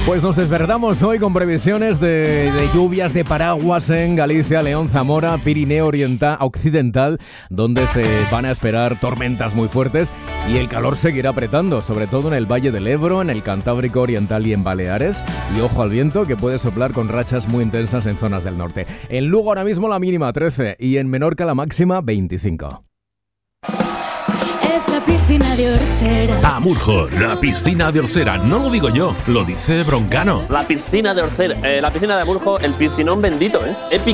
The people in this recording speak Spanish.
Pues nos despertamos hoy con previsiones de lluvias de paraguas en Galicia, León, Zamora, Pirineo Occidental, donde se van a esperar tormentas muy fuertes y el calor seguirá apretando, sobre todo en el Valle del Ebro, en el Cantábrico Oriental y en Baleares. Y ojo al viento, que puede soplar con rachas muy intensas en zonas del norte. En Lugo ahora mismo la mínima 13 y en Menorca la máxima 25. La piscina de Orcera. Amurjo, la piscina de Orcera. No lo digo yo, lo dice Broncano. La piscina de Orcera, la piscina de Amurjo, el piscinón bendito, ¿eh?